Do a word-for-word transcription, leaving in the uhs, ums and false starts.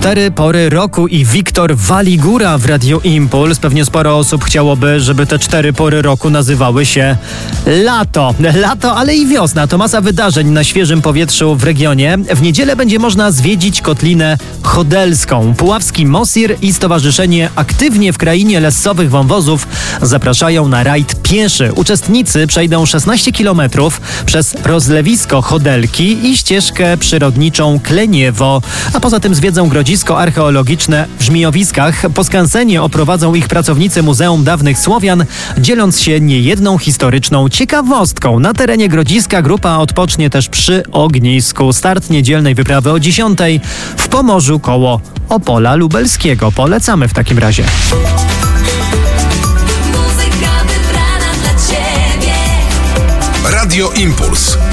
Cztery pory roku i Wiktor Waligura w Radiu Impuls. Pewnie sporo osób chciałoby, żeby te cztery pory roku nazywały się lato. Lato, ale i wiosna. To masa wydarzeń na świeżym powietrzu w regionie. W niedzielę będzie można zwiedzić Kotlinę Chodelską. Puławski Mosir i Stowarzyszenie Aktywnie w Krainie Lessowych Wąwozów zapraszają na rajd pieszy. Uczestnicy przejdą szesnaście kilometrów przez rozlewisko Chodelki i ścieżkę przyrodniczą Kleniewo, a poza tym zwiedzą grodzisko archeologiczne w Żmijowiskach. Po skansenie oprowadzą ich pracownicy Muzeum Dawnych Słowian, dzieląc się niejedną historyczną ciekawostką. Na terenie grodziska grupa odpocznie też przy ognisku. Start niedzielnej wyprawy o dziesiątej w Pomorzu koło Opola Lubelskiego. Polecamy w takim razie. Radio Impuls.